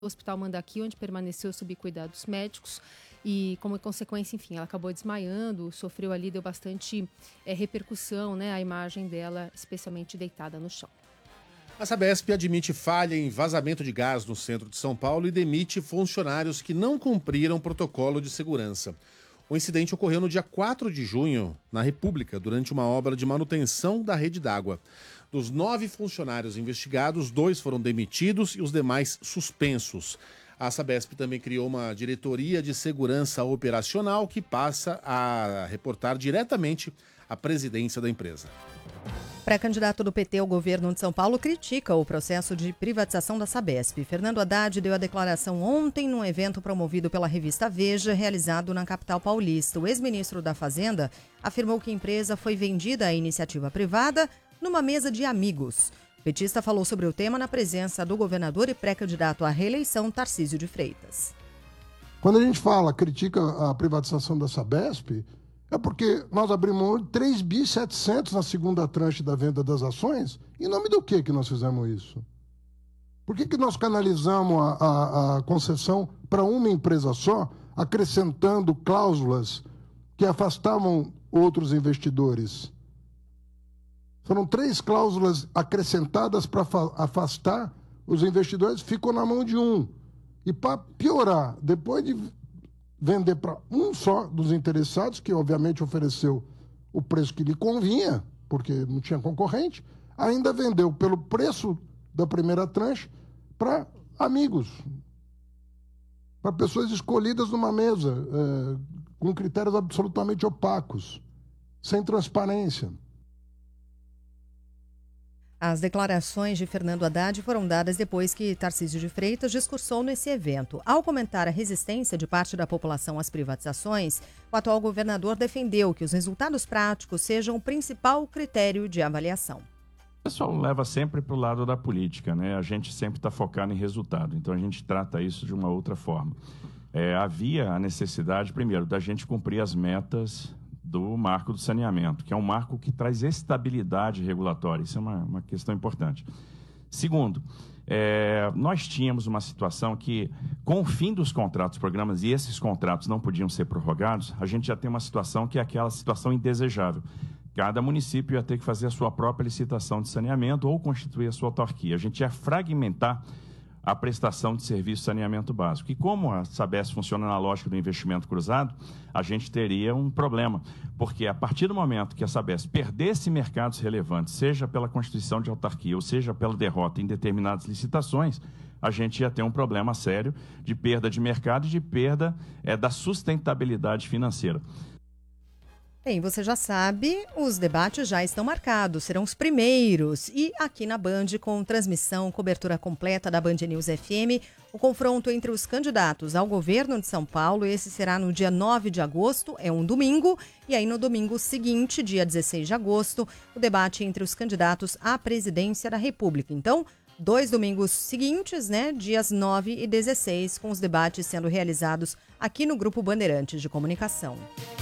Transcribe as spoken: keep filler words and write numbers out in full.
Hospital Mandaki, onde permaneceu sob cuidados médicos e, como consequência, enfim, ela acabou desmaiando, sofreu ali, deu bastante é, repercussão, né, a imagem dela, especialmente deitada no chão. A Sabesp admite falha em vazamento de gás no centro de São Paulo e demite funcionários que não cumpriram protocolo de segurança. O incidente ocorreu no dia quatro de junho, na República, durante uma obra de manutenção da rede d'água. Dos nove funcionários investigados, dois foram demitidos e os demais suspensos. A Sabesp também criou uma diretoria de segurança operacional que passa a reportar diretamente à presidência da empresa. Pré-candidato do P T ao governo de São Paulo critica o processo de privatização da Sabesp. Fernando Haddad deu a declaração ontem num evento promovido pela revista Veja, realizado na capital paulista. O ex-ministro da Fazenda afirmou que a empresa foi vendida à iniciativa privada numa mesa de amigos. O petista falou sobre o tema na presença do governador e pré-candidato à reeleição, Tarcísio de Freitas. Quando a gente fala, critica a privatização da Sabesp, é porque nós abrimos três bilhões e setecentos na segunda tranche da venda das ações. Em nome do que que nós fizemos isso? Por que que nós canalizamos a, a, a concessão para uma empresa só, acrescentando cláusulas que afastavam outros investidores? Foram três cláusulas acrescentadas para afastar os investidores, ficou na mão de um. E para piorar, depois de vender para um só dos interessados, que obviamente ofereceu o preço que lhe convinha, porque não tinha concorrente, ainda vendeu pelo preço da primeira tranche para amigos, para pessoas escolhidas numa mesa, é, com critérios absolutamente opacos, sem transparência. As declarações de Fernando Haddad foram dadas depois que Tarcísio de Freitas discursou nesse evento. Ao comentar a resistência de parte da população às privatizações, o atual governador defendeu que os resultados práticos sejam o principal critério de avaliação. O pessoal leva sempre para o lado da política, né? A gente sempre está focado em resultado, então a gente trata isso de uma outra forma. É, havia a necessidade, primeiro, da gente cumprir as metas do marco do saneamento, que é um marco que traz estabilidade regulatória. Isso é uma, uma questão importante. Segundo, é, nós tínhamos uma situação que, com o fim dos contratos, programas, e esses contratos não podiam ser prorrogados, a gente já tem uma situação que é aquela situação indesejável. Cada município ia ter que fazer a sua própria licitação de saneamento ou constituir a sua autarquia. A gente ia fragmentar a prestação de serviço de saneamento básico. E como a Sabesp funciona na lógica do investimento cruzado, a gente teria um problema, porque a partir do momento que a Sabesp perdesse mercados relevantes, seja pela constituição de autarquia ou seja pela derrota em determinadas licitações, a gente ia ter um problema sério de perda de mercado e de perda é, da sustentabilidade financeira. Bem, você já sabe, os debates já estão marcados, serão os primeiros. E aqui na Band, com transmissão, cobertura completa da Band News F M, o confronto entre os candidatos ao governo de São Paulo, esse será no dia nove de agosto, é um domingo, e aí no domingo seguinte, dia dezesseis de agosto, o debate entre os candidatos à presidência da República. Então, dois domingos seguintes, né, dias nove e dezesseis, com os debates sendo realizados aqui no Grupo Bandeirantes de Comunicação.